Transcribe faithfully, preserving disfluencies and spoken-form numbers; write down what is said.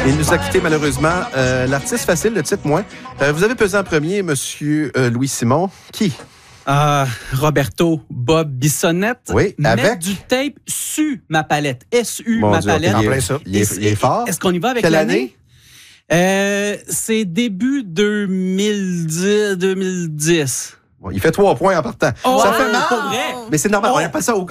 Il nous a quitté malheureusement. Euh, l'artiste facile, le titre moins. Euh, vous avez pesé en premier, monsieur euh, Louis Simon. Qui? Ah, Roberto Bob Bissonnette. Oui, Mettre avec? du tape sur ma palette. S U, Mon ma Dieu, palette. il, plein est, ça. il, est, il est fort. Est-ce qu'on y va avec Quelle l'année? année? Euh, c'est début deux mille dix. deux mille dix. Bon, il fait trois points en partant. Oh, ça fait mal, pour vrai? mais c'est normal. Oh. On appelle ça au